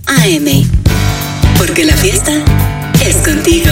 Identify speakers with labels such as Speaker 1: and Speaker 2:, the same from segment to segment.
Speaker 1: AM. Porque la fiesta es contigo.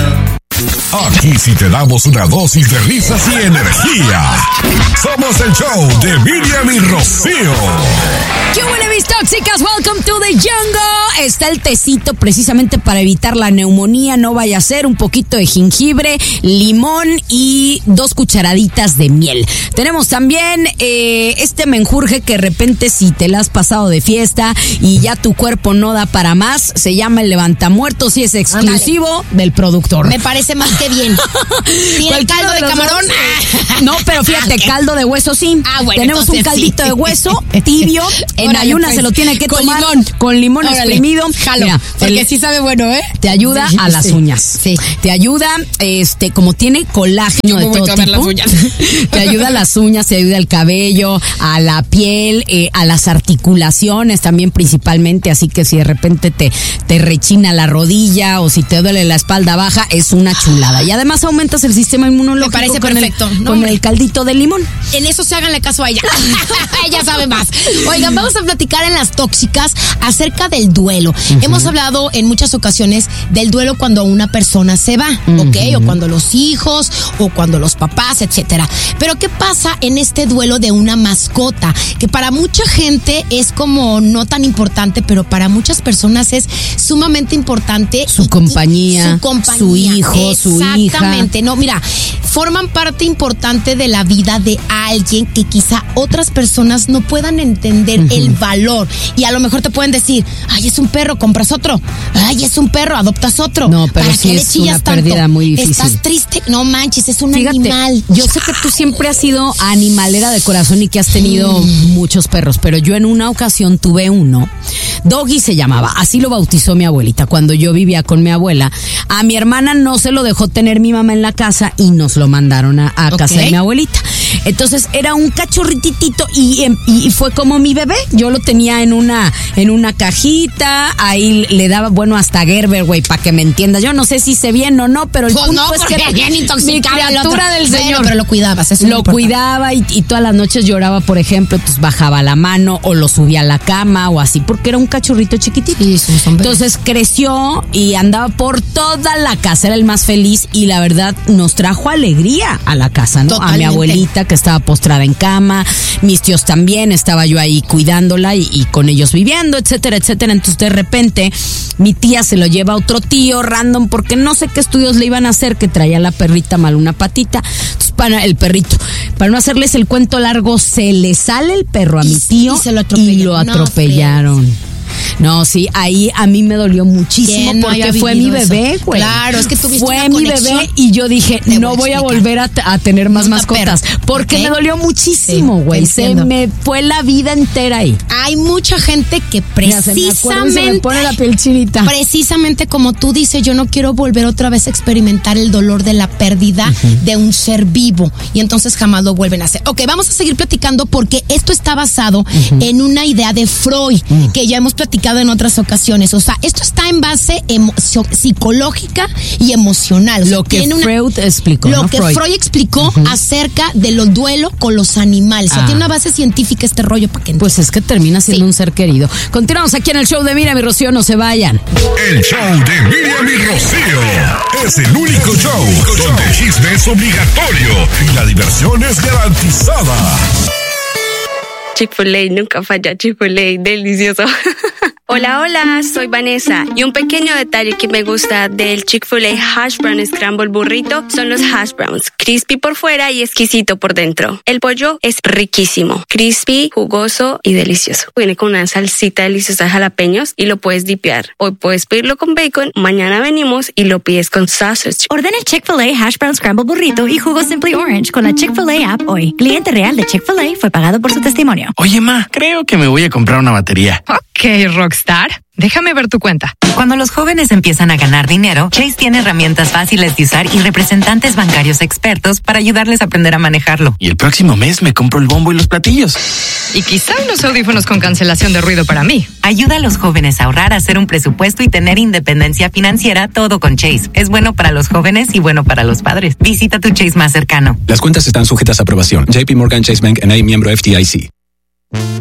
Speaker 2: Aquí sí te damos una dosis de risas y energía. Somos el show de Miriam y Rocío.
Speaker 3: ¿Qué huele, mis tóxicas? Welcome to the jungle. Está el tecito precisamente para evitar la neumonía. No vaya a ser un poquito de jengibre, limón y 2 cucharaditas de miel. Tenemos también este menjurje que de repente si te la has pasado de fiesta y ya tu cuerpo no da para más, se llama el levantamuertos y es exclusivo del productor.
Speaker 4: Me parece más que bien. ¿Tiene el caldo de camarón?
Speaker 3: No, pero fíjate, caldo de hueso sí.
Speaker 4: Bueno,
Speaker 3: tenemos un caldito de hueso tibio. En ayunas pues, se lo tiene que tomar con limón exprimido.
Speaker 4: Jalo, mira, porque sí sabe bueno, ¿eh?
Speaker 3: Te ayuda a las uñas.
Speaker 4: Sí.
Speaker 3: Te ayuda, como tiene colágeno de todo tipo. Las uñas. Te ayuda a las uñas, te ayuda al cabello, a la piel, a las articulaciones también principalmente. Así que si de repente te rechina la rodilla o si te duele la espalda baja, es una chulada. Y además aumentas el sistema inmunológico.
Speaker 4: Me parece perfecto.
Speaker 3: Con el caldito de limón.
Speaker 4: En eso se háganle caso a ella. Ella sabe más. Oigan, vamos a platicar en las tóxicas acerca del duelo. Hemos hablado en muchas ocasiones del duelo cuando una persona se va, ¿ok? O cuando los hijos, o cuando los papás, etcétera. Pero ¿qué pasa en este duelo de una mascota? Que para mucha gente es como no tan importante, pero para muchas personas es sumamente importante.
Speaker 3: Su compañía, su hijo, su hija.
Speaker 4: Exactamente. No, mira, forman parte importante de la vida de alguien que quizá otras personas no puedan entender el valor. Y a lo mejor te pueden decir, ay, es un perro, compras otro. Ay, es un perro, adoptas otro.
Speaker 3: No, pero sí es una pérdida muy difícil.
Speaker 4: ¿Estás triste? No manches, es un animal.
Speaker 3: Yo sé que tú siempre has sido animalera de corazón y que has tenido muchos perros, pero yo en una ocasión tuve uno. Doggy se llamaba, así lo bautizó mi abuelita cuando yo vivía con mi abuela. A mi hermana no se lo dejó tener mi mamá en la casa y nos lo mandaron a casa de mi abuelita. Entonces era un cachorrititito y fue como mi bebé. Yo lo tenía en una cajita, ahí le daba, bueno, hasta Gerber, güey, para que me entiendas. Yo no sé si sé bien o no, pero el punto es que era mi criatura del Señor.
Speaker 4: Pero lo cuidabas, eso
Speaker 3: lo cuidaba y todas las noches lloraba, por ejemplo, pues bajaba la mano o lo subía a la cama o así, porque era un cachorrito chiquitito.
Speaker 4: Sí,
Speaker 3: entonces creció y andaba por toda la casa, era el más feliz y la verdad nos trajo alegría a la casa, ¿no?
Speaker 4: Totalmente.
Speaker 3: A mi abuelita que estaba postrada en cama, mis tíos también, estaba yo ahí cuidándola y con ellos viviendo, etcétera, etcétera. Entonces de repente mi tía se lo lleva a otro tío random porque no sé qué estudios le iban a hacer, que traía la perrita mal una patita. Entonces para no hacerles el cuento largo, se le sale el perro a mi tío y lo atropellaron. No, sí, ahí a mí me dolió muchísimo porque fue mi bebé, güey.
Speaker 4: Claro, es que tuviste
Speaker 3: fue
Speaker 4: una
Speaker 3: mi
Speaker 4: conexión.
Speaker 3: Bebé y yo dije, no voy a volver a tener más mascotas porque me dolió muchísimo, güey. Se me fue la vida entera ahí.
Speaker 4: Hay mucha gente que precisamente
Speaker 3: se me pone la piel chinita.
Speaker 4: Precisamente como tú dices, yo no quiero volver otra vez a experimentar el dolor de la pérdida de un ser vivo y entonces jamás lo vuelven a hacer. Ok, vamos a seguir platicando porque esto está basado en una idea de Freud que ya hemos platicado en otras ocasiones. O sea, esto está en base psicológica y emocional. O sea,
Speaker 3: lo que Freud explicó.
Speaker 4: Lo que Freud explicó acerca de los duelos con los animales. O sea, tiene una base científica este rollo para que
Speaker 3: pues es que termina siendo un ser querido. Continuamos aquí en el show de Miriam y Rocío, no se vayan.
Speaker 2: El show de Miriam y Rocío es el único show donde el chisme es obligatorio y la diversión es garantizada.
Speaker 5: Chick-fil-A, nunca falla, Chick-fil-A, delicioso. Hola, soy Vanessa y un pequeño detalle que me gusta del Chick-fil-A Hash Brown Scramble Burrito son los hash browns, crispy por fuera y exquisito por dentro. El pollo es riquísimo, crispy, jugoso y delicioso. Viene con una salsita deliciosa de jalapeños y lo puedes dipear. Hoy puedes pedirlo con bacon, mañana venimos y lo pides con sausage.
Speaker 6: Ordena el Chick-fil-A Hash Brown Scramble Burrito y jugo Simply Orange con la Chick-fil-A app hoy. Cliente real de Chick-fil-A fue pagado por su testimonio.
Speaker 7: Oye, ma, creo que me voy a comprar una batería.
Speaker 8: Ok, Rockstar. Déjame ver tu cuenta.
Speaker 6: Cuando los jóvenes empiezan a ganar dinero, Chase tiene herramientas fáciles de usar y representantes bancarios expertos para ayudarles a aprender a manejarlo.
Speaker 7: Y el próximo mes me compro el bombo y los platillos.
Speaker 8: Y quizá unos audífonos con cancelación de ruido para mí.
Speaker 6: Ayuda a los jóvenes a ahorrar, a hacer un presupuesto y tener independencia financiera, todo con Chase. Es bueno para los jóvenes y bueno para los padres. Visita tu Chase más cercano.
Speaker 9: Las cuentas están sujetas a aprobación. JP Morgan Chase Bank N.A., miembro FDIC.